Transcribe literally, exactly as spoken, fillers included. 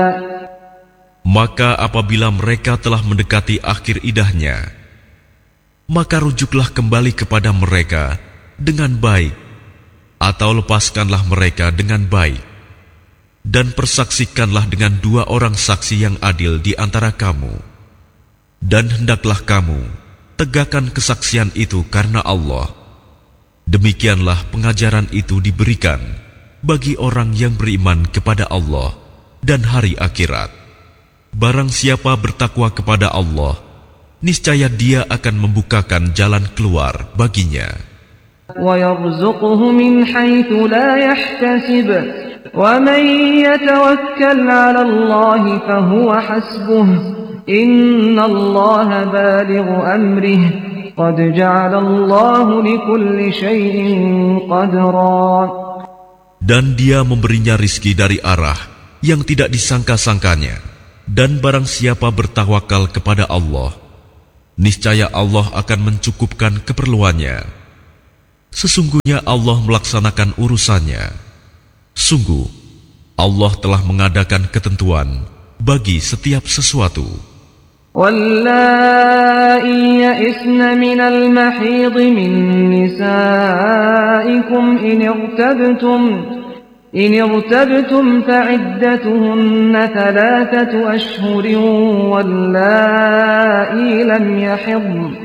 Maka apabila mereka telah mendekati akhir idahnya, maka rujuklah kembali kepada mereka dengan baik, atau lepaskanlah mereka dengan baik, dan persaksikanlah dengan dua orang saksi yang adil di antara kamu. Dan hendaklah kamu tegakkan kesaksian itu karena Allah. Demikianlah pengajaran itu diberikan bagi orang yang beriman kepada Allah dan hari akhirat. Barang siapa bertakwa kepada Allah, niscaya Dia akan membukakan jalan keluar baginya. وَيَرْزُقْهُ مِنْ حَيْثُ لَا يَحْتَسِبُ وَمَنْ يَتَوَكَّلْ عَلَى اللَّهِ فَهُوَ حَسْبُهُ إِنَّ اللَّهَ بَالِغُ أَمْرِهِ قَدْ جَعَلَ اللَّهُ لِكُلِّ شَيْءٍ قَدْرًا. Dan Dia memberinya rizki dari arah yang tidak disangka-sangkanya. Dan barang siapa bertawakal kepada Allah, niscaya Allah akan mencukupkan keperluannya. Sesungguhnya Allah melaksanakan urusannya. Sungguh, Allah telah mengadakan ketentuan bagi setiap sesuatu. وَاللَّائِي يَئِسْنَ مِنَ الْمَحِيضِ مِن نِّسَائِكُمْ إِنِ ارْتَبْتُمْ إن ارتبتم فعدتهن ثلاثة أشهر واللائي لم يحضن